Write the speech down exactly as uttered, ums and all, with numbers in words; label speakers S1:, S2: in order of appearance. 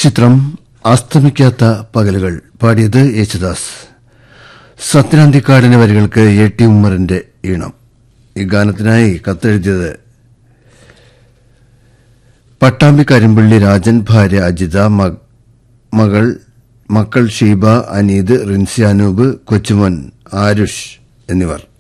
S1: ചിത്രം അസ്തമിക്കാത്ത പകലുകൾ. പാടിയത് യേശുദാസ്. സത്യനാന്തിക്കാടിന്റെ വരികൾക്ക് എ ടി ഉമ്മറിന്റെ ഈണം. ഈ ഗാനത്തിനായി കത്തെഴുതിയത് പട്ടാമ്പി കരിമ്പള്ളി രാജൻ, ഭാര്യ അജിത, മകൾ മക്കൾ ഷീബ, അനീദ്, റിൻസി, അനൂപ്, കൊച്ചുമോൻ ആരുഷ് എന്നിവർ.